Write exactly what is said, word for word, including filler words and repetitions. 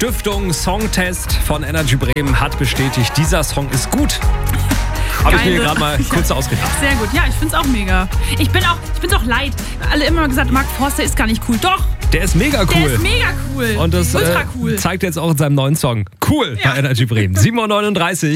Stiftung Songtest von Energy Bremen hat bestätigt, dieser Song ist gut. Habe ich mir gerade mal kurz ausgedacht. Sehr gut. Ja, ich find's auch mega. Ich bin auch, ich bin's auch leid. Alle immer gesagt, Mark Forster ist gar nicht cool. Doch. Der ist mega cool. Der ist mega cool. Und das Ultra cool. Äh, zeigt er jetzt auch in seinem neuen Song. Cool, ja. Bei Energy Bremen. sieben Uhr neununddreißig.